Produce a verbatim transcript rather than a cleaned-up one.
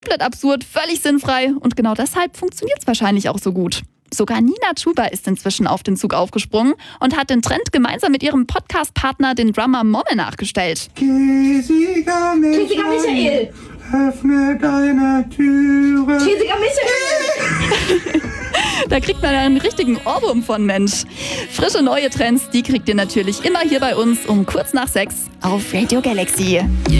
Komplett absurd, völlig sinnfrei und genau deshalb funktioniert es wahrscheinlich auch so gut. Sogar Nina Chuba ist inzwischen auf den Zug aufgesprungen und hat den Trend gemeinsam mit ihrem Podcast-Partner, den Drummer Momme, nachgestellt. Käsiger Michael, Käsiger Michael, öffne deine Türe. Käsiger Michael! Da kriegt man einen richtigen Ohrwurm von, Mensch. Frische neue Trends, die kriegt ihr natürlich immer hier bei uns um kurz nach sechs auf Radio Galaxy.